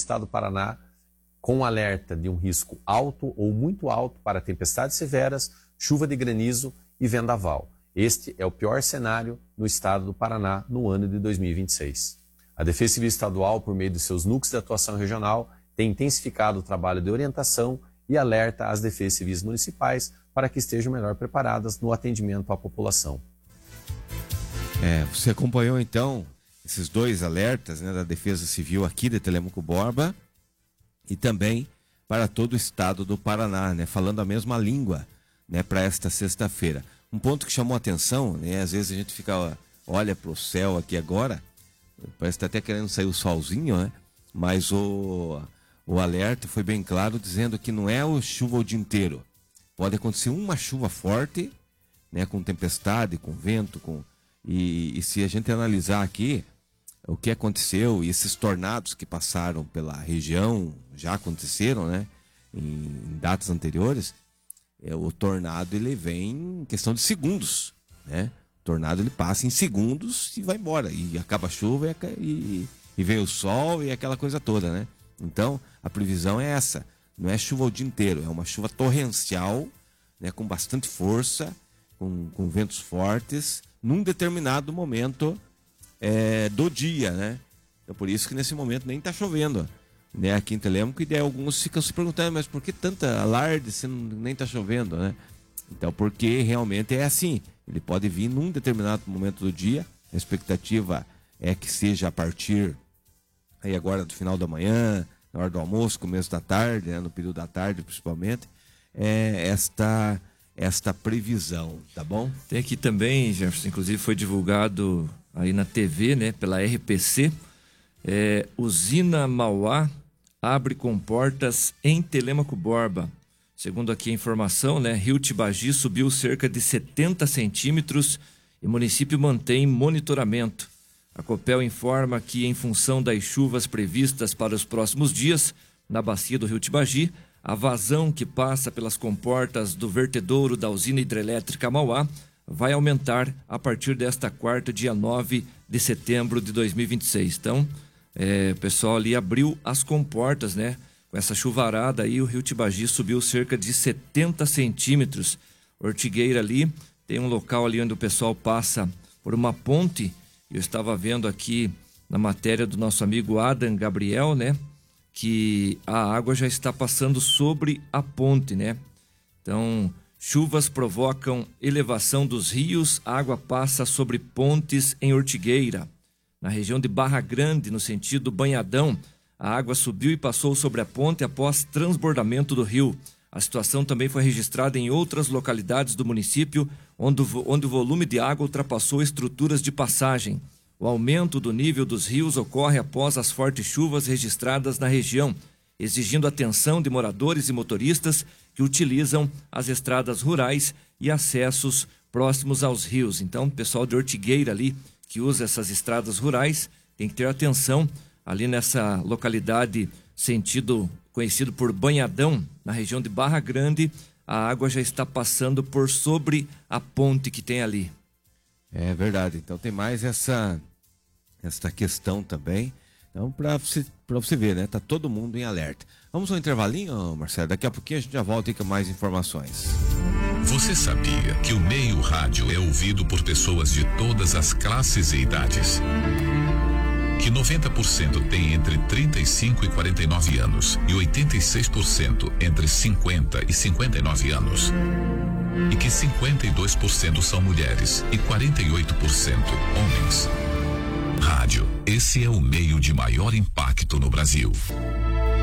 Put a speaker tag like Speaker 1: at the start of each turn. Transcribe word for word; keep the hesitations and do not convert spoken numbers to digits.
Speaker 1: estado do Paraná com alerta de um risco alto ou muito alto para tempestades severas, chuva de granizo e vendaval. Este é o pior cenário no estado do Paraná no ano de dois mil e vinte e seis. A Defesa Civil Estadual, por meio de seus núcleos de atuação regional, tem intensificado o trabalho de orientação e alerta às defesas civis municipais para que estejam melhor preparadas no atendimento à população.
Speaker 2: É, você acompanhou então esses dois alertas, né, da Defesa Civil aqui de Telêmaco Borba e também para todo o estado do Paraná, né, falando a mesma língua, né, para esta sexta-feira. Um ponto que chamou a atenção, né, às vezes a gente fica, olha para o céu aqui agora, parece que está até querendo sair o solzinho, né, mas o, o alerta foi bem claro dizendo que não é o chuva o dia inteiro. Pode acontecer uma chuva forte, né, com tempestade, com vento, com e, e se a gente analisar aqui o que aconteceu e esses tornados que passaram pela região já aconteceram, né, em, em datas anteriores, é, o tornado ele vem em questão de segundos, né? O tornado ele passa em segundos e vai embora e acaba a chuva e, e, e vem o sol e aquela coisa toda, né? Então a previsão é essa. Não é chuva o dia inteiro, é uma chuva torrencial, né, com bastante força, com, com ventos fortes, num determinado momento é, do dia, né? Então por isso que nesse momento nem está chovendo, né, aqui em Telêmaco, e daí alguns ficam se perguntando, mas por que tanta alarde se não, nem está chovendo, né? Então porque realmente é assim, ele pode vir num determinado momento do dia, a expectativa é que seja a partir aí agora do final da manhã, na hora do almoço, começo da tarde, né, no período da tarde principalmente, é esta, esta previsão, tá bom?
Speaker 3: Tem aqui também, Jefferson, inclusive foi divulgado aí na T V, né, pela R P C, é, usina Mauá abre comportas em Telêmaco Borba. Segundo aqui a informação, né, Rio Tibagi subiu cerca de setenta centímetros e o município mantém monitoramento. A Copel informa que, em função das chuvas previstas para os próximos dias, na bacia do Rio Tibagi, a vazão que passa pelas comportas do vertedouro da usina hidrelétrica Mauá vai aumentar a partir desta quarta, dia nove de setembro de dois mil e vinte e seis. Então, é, o pessoal ali abriu as comportas, né? Com essa chuvarada aí, o Rio Tibagi subiu cerca de setenta centímetros. Ortigueira ali, tem um local ali onde o pessoal passa por uma ponte. Eu estava vendo aqui na matéria do nosso amigo Adam Gabriel, né, que a água já está passando sobre a ponte, né? Então, chuvas provocam elevação dos rios, a água passa sobre pontes em Ortigueira. Na região de Barra Grande, no sentido Banhadão, a água subiu e passou sobre a ponte após transbordamento do rio. A situação também foi registrada em outras localidades do município, onde, onde o volume de água ultrapassou estruturas de passagem. O aumento do nível dos rios ocorre após as fortes chuvas registradas na região, exigindo atenção de moradores e motoristas que utilizam as estradas rurais e acessos próximos aos rios. Então, o pessoal de Ortigueira ali, que usa essas estradas rurais, tem que ter atenção ali nessa localidade, sentido conhecido por Banhadão, na região de Barra Grande, a água já está passando por sobre a ponte que tem ali.
Speaker 2: É verdade, então tem mais essa, essa questão também. Então, para você, para você ver, né? Tá todo mundo em alerta. Vamos ao intervalinho, Marcelo? Daqui a pouquinho a gente já volta aí com mais informações.
Speaker 4: Você sabia que o meio rádio é ouvido por pessoas de todas as classes e idades? Que noventa por cento tem entre trinta e cinco e quarenta e nove anos e oitenta e seis por cento entre cinquenta e cinquenta e nove anos. E que cinquenta e dois por cento são mulheres e quarenta e oito por cento homens. Rádio, esse é o meio de maior impacto no Brasil.